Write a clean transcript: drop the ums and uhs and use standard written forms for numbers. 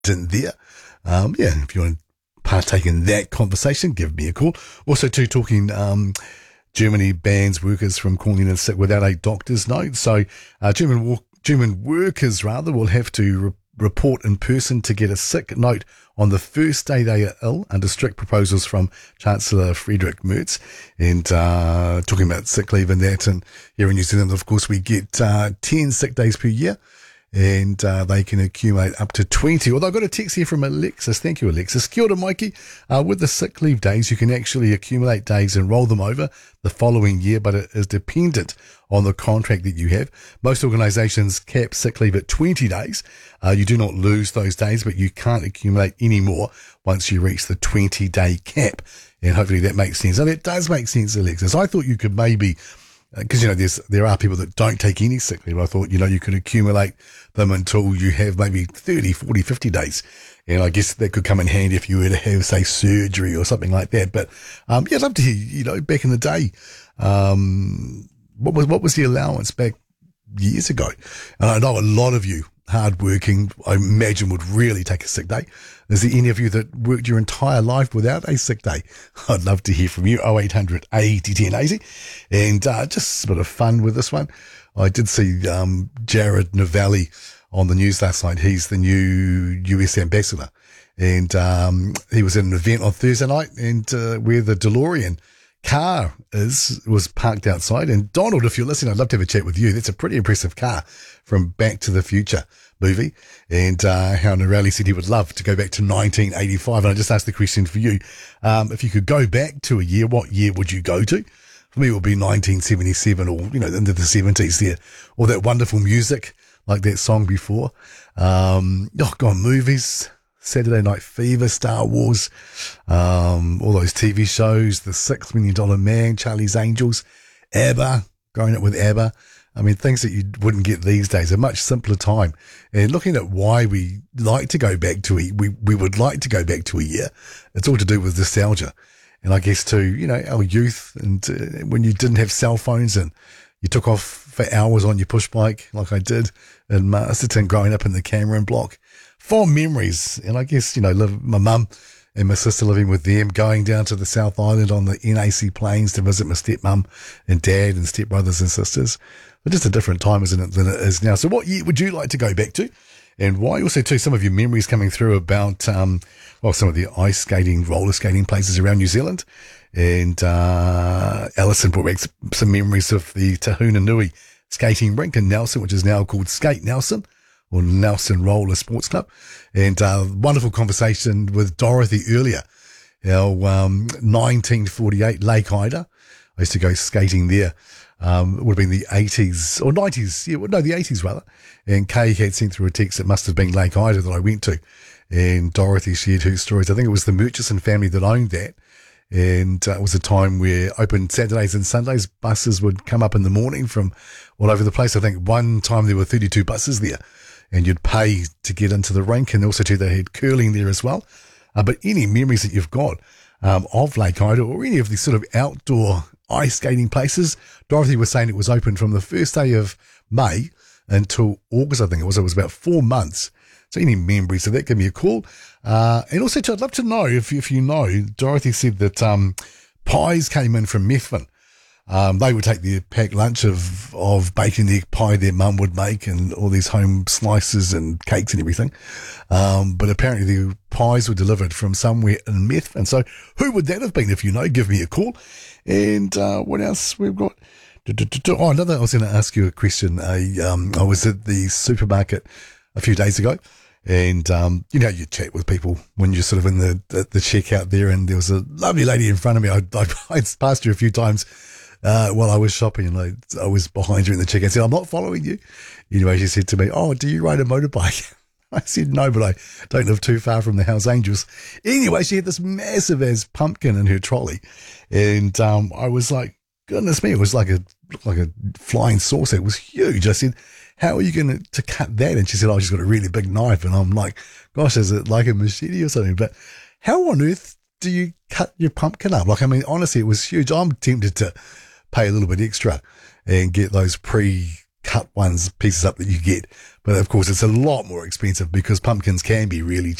in there. If you want to partake in that conversation, give me a call. Also, too, talking Germany bans workers from calling in sick without a doctor's note. So German workers will have to report in person to get a sick note on the first day they are ill, under strict proposals from Chancellor Friedrich Merz. And talking about sick leave and that, and here in New Zealand, of course, we get 10 sick days per year, and they can accumulate up to 20. Although I got a text here from Alexis. Thank you, Alexis. Kia ora, Mikey. With the sick leave days, you can actually accumulate days and roll them over the following year, but it is dependent on the contract that you have. Most organisations cap sick leave at 20 days. You do not lose those days, but you can't accumulate any more once you reach the 20-day cap. And hopefully that makes sense. And it does make sense, Alexis. I thought you could maybe, because, there are people that don't take any sick leave. I thought, you could accumulate them until you have maybe 30, 40, 50 days. And I guess that could come in handy if you were to have, say, surgery or something like that. But, I'd love to hear, back in the day, what was the allowance back years ago? And I know a lot of you, hardworking, I imagine, would really take a sick day. Is there any of you that worked your entire life without a sick day? I'd love to hear from you. 0800 80 10 80. And just a bit of fun with this one. I did see Jared Novelli on the news last night. He's the new US ambassador. And he was at an event on Thursday night, and where the DeLorean car was parked outside. And Donald, if you're listening, I'd love to have a chat with you. That's a pretty impressive car from Back to the Future movie. And how Norelli said he would love to go back to 1985. And I just asked the question for you. If you could go back to a year, what year would you go to? For me, it would be 1977 or, into the 70s there. Or that wonderful music, like that song before. Movies. Saturday Night Fever, Star Wars, all those TV shows, The $6 Million Man, Charlie's Angels, ABBA, growing up with ABBA. I mean, things that you wouldn't get these days, a much simpler time. And looking at why we like to go back to we would like to go back to a year, it's all to do with nostalgia. And I guess too, our youth, and when you didn't have cell phones and you took off for hours on your push bike, like I did in Masterton, growing up in the Cameron block. Fond memories. And I guess, my mum and my sister living with them, going down to the South Island on the NAC plains to visit my stepmum and dad and stepbrothers and sisters. But just a different time, isn't it, than it is now. So what year would you like to go back to? And why? Also, too, some of your memories coming through about, some of the ice skating, roller skating places around New Zealand. And Alison brought back some memories of the Tahuna Nui skating rink in Nelson, which is now called Skate Nelson, or Nelson Roller Sports Club. And wonderful conversation with Dorothy earlier. Our 1948 Lake Ida. I used to go skating there. It would have been the 80s or 90s. The 80s rather. And Kay had sent through a text. It must have been Lake Ida that I went to. And Dorothy shared her stories. I think it was the Murchison family that owned that. And it was a time where open Saturdays and Sundays, buses would come up in the morning from all over the place. I think one time there were 32 buses there. And you'd pay to get into the rink, and also too, they had curling there as well. But any memories that you've got of Lake Ida or any of these sort of outdoor ice skating places, Dorothy was saying it was open from the first day of May until August, I think it was. It was about 4 months. So any memories of that, give me a call. And also too, I'd love to know if you know, Dorothy said that pies came in from Methven. They would take their packed lunch of bacon egg pie their mum would make, and all these home slices and cakes and everything. But apparently the pies were delivered from somewhere in Methven. So who would that have been? If you know, give me a call. And what else we've got? I was going to ask you a question. I was at the supermarket a few days ago, and you chat with people when you're sort of in the checkout there, and there was a lovely lady in front of me. I passed her a few times while I was shopping, and I was behind her in the checkout. I said, "I'm not following you." Anyway, she said to me, "Oh, do you ride a motorbike?" I said, "No, but I don't live too far from the Hells Angels." Anyway, she had this massive as pumpkin in her trolley, and I was like, goodness me, it was like a flying saucer. It was huge. I said, "How are you going to cut that?" And she said, "Oh, she's got a really big knife." And I'm like, gosh, is it like a machete or something? But how on earth do you cut your pumpkin up? Honestly, it was huge. I'm tempted to pay a little bit extra and get those cut ones, pieces up that you get. But of course, it's a lot more expensive because pumpkins can be really